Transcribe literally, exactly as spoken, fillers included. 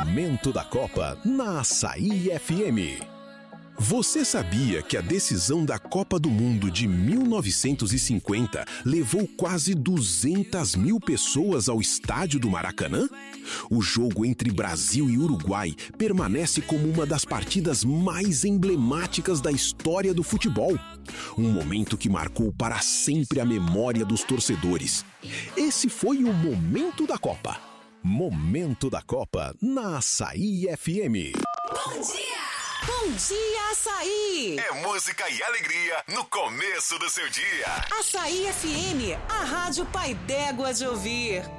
Momento da Copa na Açaí F M. Você sabia que a decisão da Copa do Mundo de mil novecentos e cinquenta levou quase duzentas mil pessoas ao estádio do Maracanã? O jogo entre Brasil e Uruguai permanece como uma das partidas mais emblemáticas da história do futebol. Um momento que marcou para sempre a memória dos torcedores. Esse foi o Momento da Copa. Momento da Copa na Açaí F M. Bom dia! Bom dia, Açaí! É música e alegria no começo do seu dia. Açaí F M, a rádio pai d'égua de ouvir.